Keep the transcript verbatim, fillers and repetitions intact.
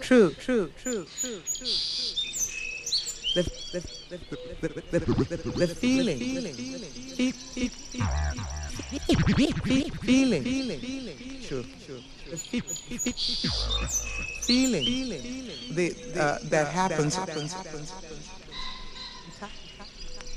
true, true, true, true, true. The, the, the, the, the, the, the feeling, feeling, feeling, feeling, feeling, true, true. The feeling, feeling, the uh, that happens, happens, happens, happens.